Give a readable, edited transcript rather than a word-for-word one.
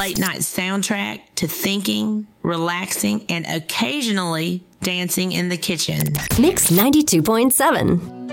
late night soundtrack to thinking, relaxing, and occasionally dancing in the kitchen. Mix 92.7.